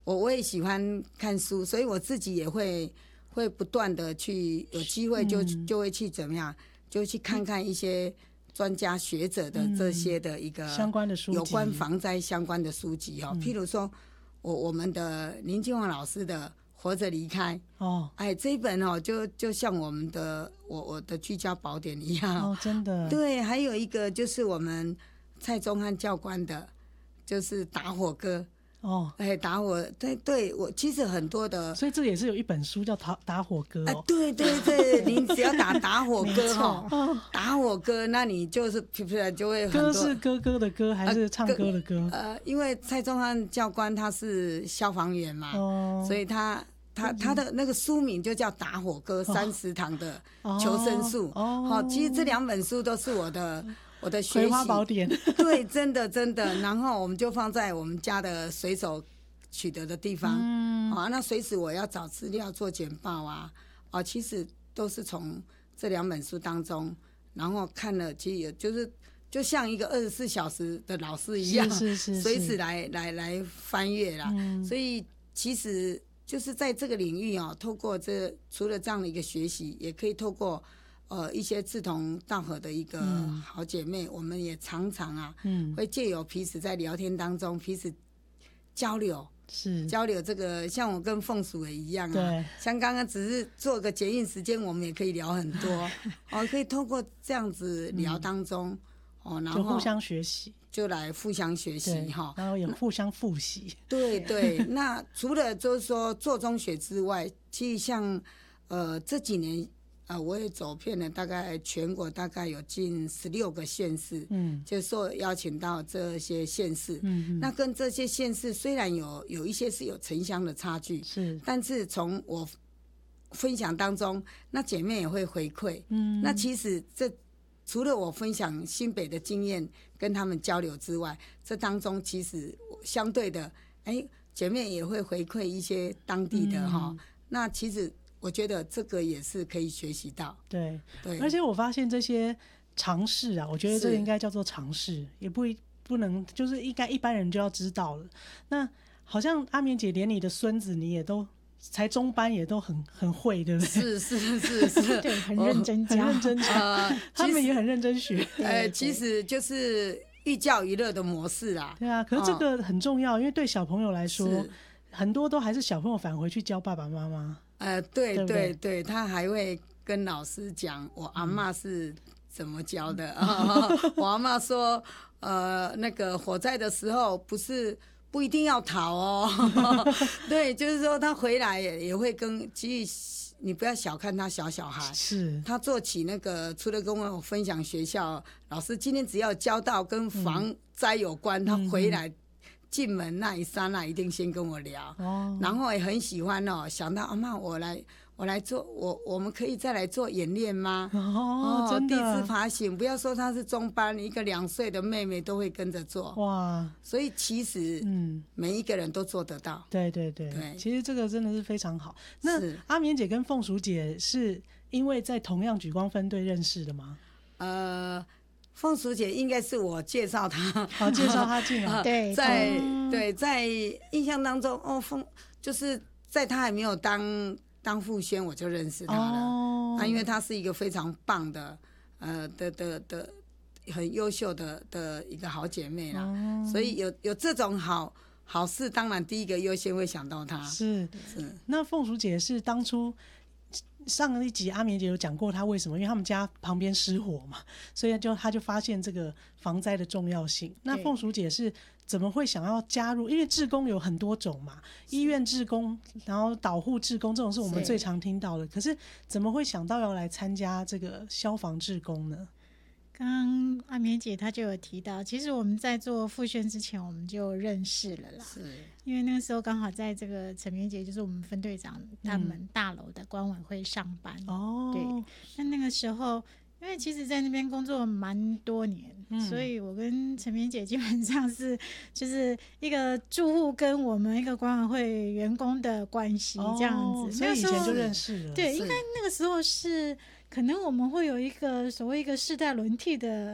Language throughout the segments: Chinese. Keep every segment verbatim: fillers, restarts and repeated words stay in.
我我也喜欢看书，所以我自己也会会不断的去有机会就、嗯、就会去怎么样，就去看看一些专家学者的这些的一个相关的书籍， 有关防灾相关的书籍哦、嗯，譬如说我我们的林金煌老师的《活着离开》哦，哎，这一本哦，就就像我们的我我的居家宝典一样哦，真的。 对，还有一个就是我们蔡宗翰教官的，就是打火歌。哦，哎，打火，对对，我其实很多的， 所以这也是有一本书叫打打火歌哦。 啊、对对对，你只要打打火歌哈、哦，打火歌，那你就是就会很多。 歌是哥哥的歌还是唱歌的歌？ 呃，因为蔡宗翰教官他是消防员嘛，哦、所以他他他的那个书名就叫《打火歌》，三十堂的求生术。哦，好、哦，其实这两本书都是我的。我的学习葵花宝典对，真的真的，然后我们就放在我们家的随手取得的地方。嗯，啊，那随时我要找资料做简报啊，啊，其实都是从这两本书当中，然后看了，其实也就是就像一个二十四小时的老师一样， 是是是， 随时来来来翻阅啦。嗯，所以其实就是在这个领域啊，透过这除了这样的一个学习，也可以透过。呃，一些志同道合的一个好姐妹，嗯、我们也常常啊，嗯、会借由彼此在聊天当中，彼此交流， 是交流这个，像我跟凤鼠也一样啊，对，像刚刚只是做个捷运时间，我们也可以聊很多，哦，可以透过这样子聊当中，嗯、哦，然后就互相学习， 就来互相学习哈， 然后也互相复习， 对对。那除了就是说做中学之外，其实像呃这几年。呃，我也走遍了，大概全国大概有近十六个县市，嗯，就受邀请到这些县市，嗯，那跟这些县市虽然有有一些是有城乡的差距，是，但是从我分享当中，那姐妹也会回馈，嗯，那其实这除了我分享新北的经验跟他们交流之外，这当中其实相对的，哎，姐妹也会回馈一些当地的哈、嗯，那其实。我觉得这个也是可以学习到， 对对，而且我发现这些常识啊，我觉得这个应该叫做常识，也不不能就是应该一般人就要知道了。那好像阿绵姐连你的孙子你也都才中班也都很很会，对不对？ 是是是是， 对，很认真教， 很认真教、呃，他们也很认真学。 呃，其实就是寓教于乐的模式啦。 对啊，可是这个很重要，因为对小朋友来说，很多都还是小朋友返回去教爸爸妈妈。 呃，对对 对, 对，他还会跟老师讲我阿嬷是怎么教的。嗯哦、我阿嬷说，呃，那个火灾的时候不是不一定要逃哦。对，就是说他回来也也会跟，其实你不要小看他小小孩， 是他做起那个，除了跟我分享学校老师今天只要教到跟防灾有关，嗯、他回来。进门那一刹那，一定先跟我聊，哦、然后也很喜欢哦。想到阿嬷，我来，我来做，我我们可以再来做演练吗？ 哦，真的， 地质爬行，不要说他是中班，一个两岁的妹妹都会跟着做。哇，所以其实，嗯，每一个人都做得到。 对对 对, 对，其实这个真的是非常好。那阿绵姐跟凤鼠姐是因为在同样莒光分队认识的吗？ 呃。凤鼠姐应该是我介绍她， 好、哦、介绍她进来。 对， 在、嗯、对在印象当中，哦，凤就是在她还没有当当副宣，我就认识她了。哦，啊，因为她是一个非常棒的，呃的的的很优秀的的一个好姐妹啦。哦，所以有有这种好好事，当然第一个优先会想到她。 是是，那凤鼠姐是当初。上一集阿绵姐有讲过她为什么，因为他们家旁边失火嘛，所以就她就发现这个防灾的重要性。那凤鼠姐是怎么会想要加入？因为志工有很多种嘛，医院志工，然后导护志工这种是我们最常听到的。可是怎么会想到要来参加这个消防志工呢？ 刚刚阿绵姐她就有提到，其实我们在做复宣之前我们就认识了啦，是因为那个时候刚好在这个陈绵姐就是我们分队长他们大楼的管委会上班。哦、嗯，对，那那个时候因为其实在那边工作蛮多年、嗯、所以我跟陈绵姐基本上是就是一个住户跟我们一个管委会员工的关系这样子、哦、 所以以前就认识了。 对，应该那个时候是可能我们会有一个所谓一个世代轮替的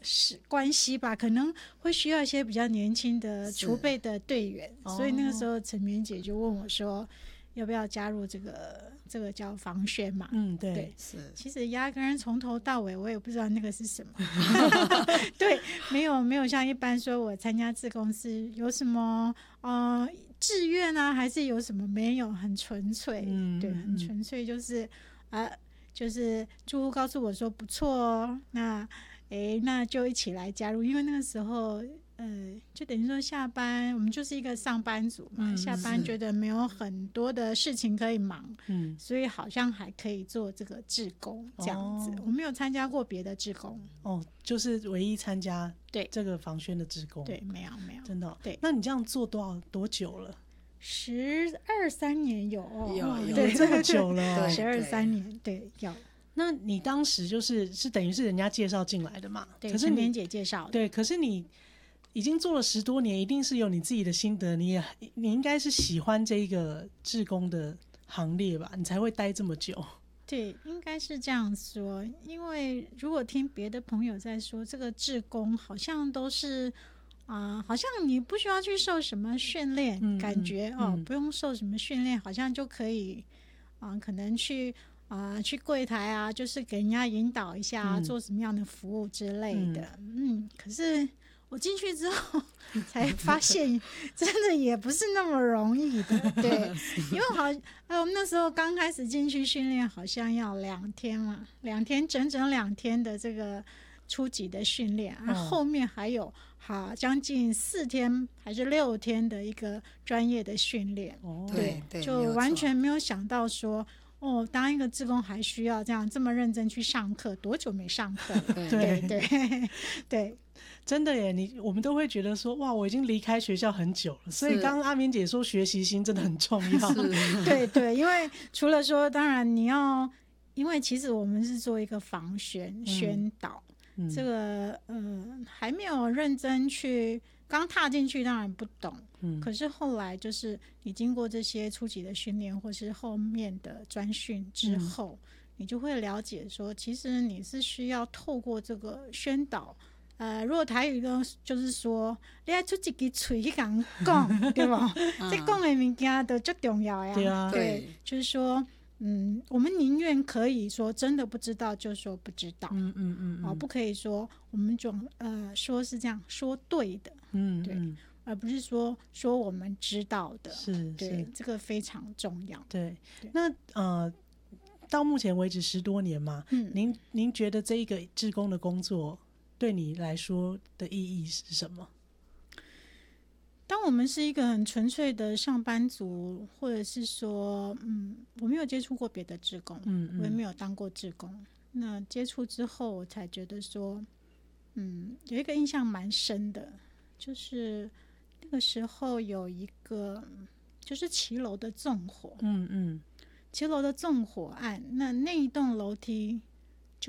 是关系吧，可能会需要一些比较年轻的储备的队员，所以那个时候陈明姐就问我说要不要加入这个这个叫防宣嘛。 嗯，对， 对， 是。 其实压根儿从头到尾我也不知道那个是什么。对，没有没有像一般说我参加志工是有什么呃志愿啊，还是有什么，没有，很纯粹。嗯，对，很纯粹，就是呃就是住户告诉我说不错哦，那诶那就一起来加入，因为那个时候呃就等于说下班我们就是一个上班族嘛，嗯、下班觉得没有很多的事情可以忙，嗯，所以好像还可以做这个志工这样子。哦、我没有参加过别的志工， 哦，就是唯一参加对这个防宣的志工， 对，没有没有， 真的、哦。 对， 那你这样做多少多久了？ 十二三年有哦， 有有对这么久了， 十二三年，对，有。 那你当时就是是等于是人家介绍进来的嘛？ 对， 可是陈莲姐介绍的。 对，可是你已经做了十多年，一定是有你自己的心得，你也你应该是喜欢这个志工的行列吧，你才会待这么久。 对，应该是这样说。因为如果听别的朋友在说，这个志工好像都是啊、呃，好像你不需要去受什么训练，嗯、感觉、嗯、哦、嗯，不用受什么训练，好像就可以啊、呃，可能去。啊、呃，去柜台啊，就是给人家引导一下、啊嗯，做什么样的服务之类的。嗯，嗯可是我进去之后才发现，真的也不是那么容易的。对，因为好，呃，我们那时候刚开始进去训练，好像要两天嘛，两天整整两天的这个初级的训练，而后面还有好将近四天还是六天的一个专业的训练。 哦，对对， 就完全没有想到说。哦，当一个志工还需要这样这么认真去上课，多久没上课了？对对对对， 真的耶！你我们都会觉得说，哇，我已经离开学校很久了。所以刚刚阿明姐说，学习心真的很重要。 对对，因为除了说，当然你要，因为其实我们是做一个防宣、嗯、宣导，嗯、这个呃还没有认真去。刚踏进去当然不懂、嗯，可是后来就是你经过这些初级的训练，或是后面的专训之后、嗯，你就会了解说，其实你是需要透过这个宣导。呃，如果台语呢，就是说，你要出一支嘴去讲讲，对吧？这讲的物件都最重要呀。 对啊， 对，就是说。嗯，我们宁愿可以说真的不知道就说不知道， 嗯嗯嗯， 哦，不可以说我们总呃说是这样说对的， 嗯， 对， 嗯而不是说说我们知道的， 是， 对， 是这个非常重要。 对，对那呃，到目前为止十多年嘛，嗯，您您觉得这一个志工的工作对你来说的意义是什么？ 当我们是一个很纯粹的上班族，或者是说，嗯，我没有接触过别的志工，嗯，嗯我也没有当过志工。那接触之后，我才觉得说，嗯，有一个印象蛮深的，就是那个时候有一个，就是骑楼的纵火， 嗯嗯， 骑楼的纵火案，那那一栋楼梯就是。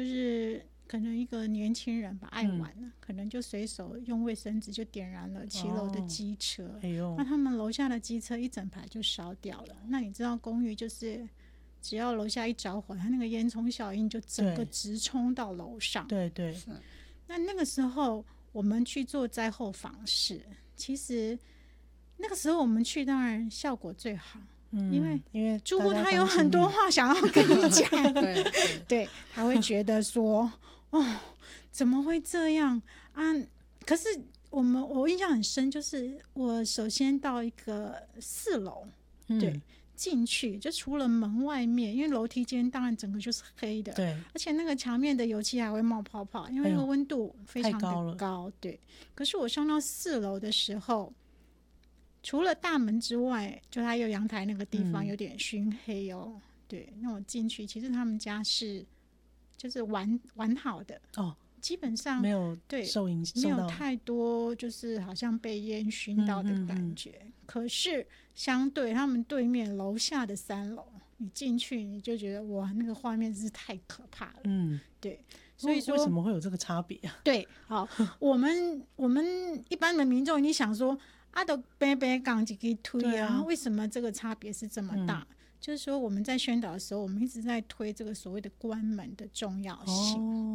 可能一个年轻人吧，爱玩了、嗯，可能就随手用卫生纸就点燃了骑楼的机车、哦哎呦，那他们楼下的机车一整排就烧掉了。那你知道公寓就是只要楼下一着火，它那个烟囱效应就整个直冲到楼上。 对对。 那那个时候我们去做灾后访视，其实那个时候我们去当然效果最好。嗯、因为因为住户他有很多话想要跟你讲，对, 对, 对，他会觉得说，哦，怎么会这样啊？可是我们我印象很深，就是我首先到一个四楼，嗯、对，进去就除了门外面，因为楼梯间当然整个就是黑的， 对， 而且那个墙面的油漆还会冒泡泡，因为那个温度非常的高， 哎、高对。可是我上到四楼的时候。除了大门之外，就它有阳台那个地方有点熏黑哦。嗯、对，那我进去，其实他们家是就是完完好的哦， 基本上没有对受影响， 没有太多就是好像被烟熏到的感觉。嗯嗯嗯可是相对他们对面楼下的三楼，你进去你就觉得哇，那个画面真是太可怕了。嗯，对。所以说为什么会有这个差别啊？ 对，好，我们我们一般的民众，你想说。啊，都白白讲一个推啊，为什么这个差别是这么大？嗯、就是说我们在宣导的时候，我们一直在推这个所谓的关门的重要性。哦、对，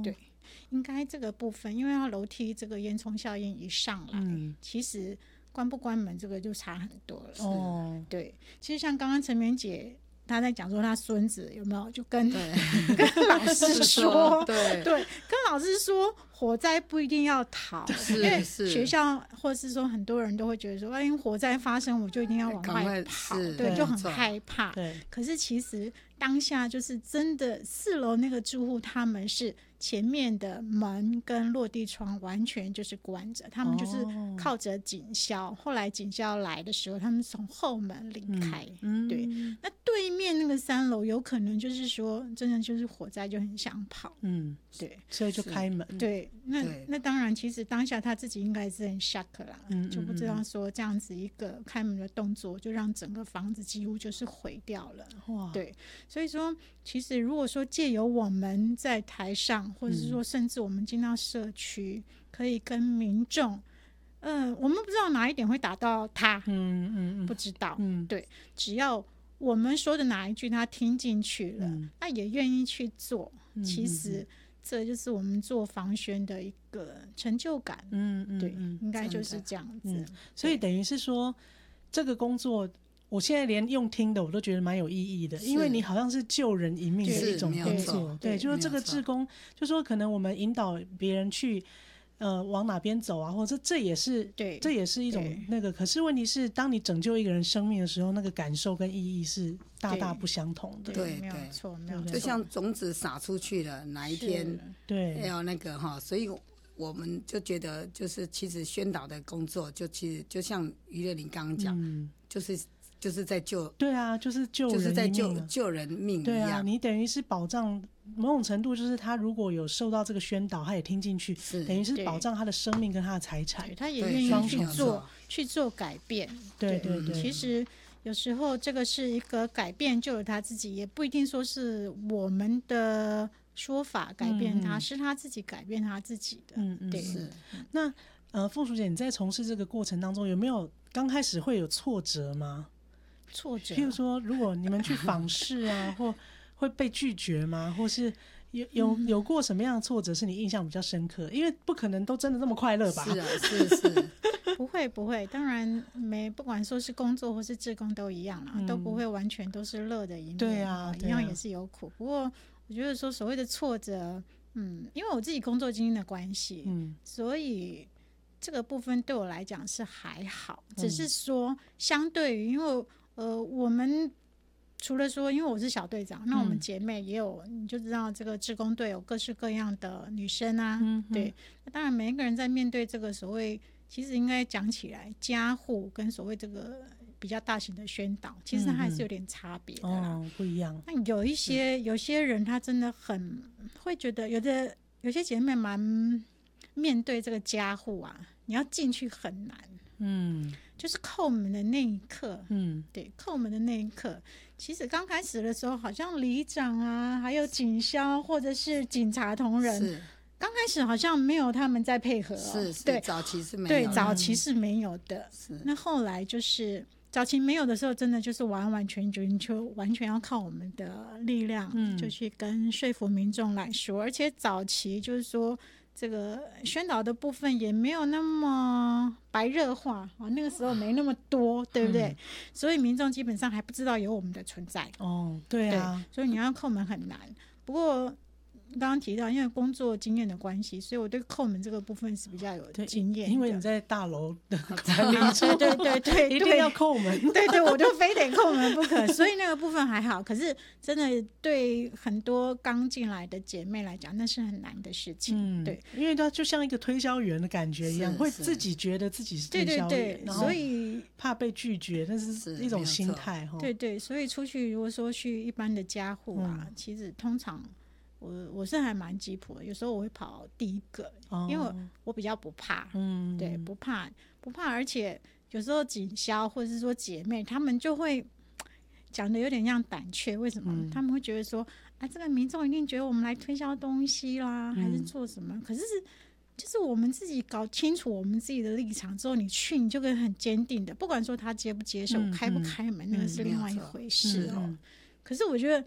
应该这个部分，因为要楼梯这个烟囱效应一上来，嗯、其实关不关门这个就差很多了。哦，对，其实像刚刚陈棉姐他在讲说他孙子有没有就跟跟老师说， 对对，跟老师说火灾不一定要逃，因为学校或是说很多人都会觉得说，哎，火灾发生我就一定要往外跑，对，就很害怕。对，可是其实当下就是真的四楼那个住户他们是前面的门跟落地窗完全就是关着，他们就是靠着警消、哦、后来警消来的时候他们从后门离开、嗯、对、嗯、那对面那个三楼有可能就是说真的就是火灾就很想跑，嗯，对， 所以就开门， 对，那那当然其实当下他自己应该是很 shock 啦、嗯、就不知道说这样子一个开门的动作就让整个房子几乎就是毁掉了。哇，对，所以说其实如果说借由我们在台上或者是说甚至我们进到社区、嗯、可以跟民众呃，我们不知道哪一点会打到他，嗯嗯嗯，不知道，嗯，对，只要我们说的哪一句他听进去了、嗯、他也愿意去做、嗯、其实这就是我们做防宣的一个成就感，嗯嗯，对，应该就是这样子、嗯、 所以等于是说这个工作我现在连用听的我都觉得蛮有意义的，因为你好像是救人一命的一种工作， 对, 对，就是这个志工就说可能我们引导别人去呃往哪边走啊，或者这也是对，这也是一种那个，可是问题是当你拯救一个人生命的时候，那个感受跟意义是大大不相同的。 对，没有错，没有错， 就像种子撒出去了，哪一天对要那个哈，所以我们就觉得就是其实宣导的工作就其实就像于乐玲刚刚讲、嗯、就是就是在救， 对啊，就是救人一命、啊、 就是在救救人命一样。 对啊，你等于是保障某种程度，就是他如果有受到这个宣导，他也听进去，等于是保障他的生命跟他的财产， 他也愿意去做去做改变。 对对 对, 对， 其实有时候这个是一个改变，就有他自己，也不一定说是我们的说法改变他、嗯、是他自己改变他自己的。嗯嗯，对。是那呃，凤淑姐，你在从事这个过程当中，有没有刚开始会有挫折吗？ 挫折， 譬如说如果你们去访视啊或会被拒绝吗？或是有有有过什么样的挫折是你印象比较深刻？因为不可能都真的这么快乐吧？ 是啊，是是不会不会，当然没，不管说是工作或是志工都一样啦、嗯、都不会完全都是乐的一面。 对啊， 一样也是有苦。不过我觉得说所谓的挫折，嗯，因为我自己工作经验的关系，嗯，所以这个部分对我来讲是还好，只是说相对于因为呃，我们除了说，因为我是小队长，那我们姐妹也有，嗯、你就知道这个志工队有各式各样的女生啊，嗯、对，那当然每一个人在面对这个所谓，其实应该讲起来，家户跟所谓这个比较大型的宣导，其实还是有点差别的啦、 嗯哦，不一样。 那有一些有些人他真的很会觉得，有的有些姐妹蛮面对这个家户啊，你要进去很难，嗯。就是叩门的那一刻，嗯，对，叩门的那一刻，其实刚开始的时候，好像里长啊，还有警消或者是警察同仁，刚开始好像没有他们在配合、哦， 是是， 对， 早期是没有， 对，早期是没有的。是，那后来就是早期没有的时候，真的就是完完全全就完全要靠我们的力量，嗯，就去跟说服民众来说，而且早期就是说。这个宣导的部分也没有那么白热化啊，那个时候没那么多，对不对？嗯、所以民众基本上还不知道有我们的存在。 哦，对啊， 对，所以你要叩门很难。不过刚刚提到，因为工作经验的关系，所以我对叩门这个部分是比较有经验的。 因为你在大楼的管理处， 对对对对， 一定要叩门。 对对，我就非得叩门不可。所以那个部分还好，可是真的对很多刚进来的姐妹来讲，那是很难的事情。嗯，对， 因为它就像一个推销员的感觉一样，会自己觉得自己是推销员， 对对对，所以怕被拒绝，那是一种心态哈。 对对，所以出去如果说去一般的家户啊，嗯、其实通常。我我是还蛮吉普的，有时候我会跑第一个，哦、因为我比较不怕，嗯，对，不怕不怕，而且有时候警消或者是说姐妹，他们就会讲的有点像胆怯，为什么？嗯、他们会觉得说，啊，这个民众一定觉得我们来推销东西啦，还是做什么？嗯、可是就是我们自己搞清楚我们自己的立场之后，你去你就可以很坚定的，不管说他接不接受，嗯、开不开门，嗯、那个是另外一回事哦。嗯嗯、可是我觉得。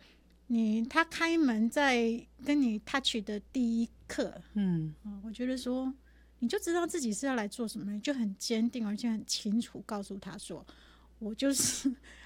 你他开门在跟你 touch 的第一刻，嗯，我觉得说你就知道自己是要来做什么，你就很坚定而且很清楚告诉他说，我就是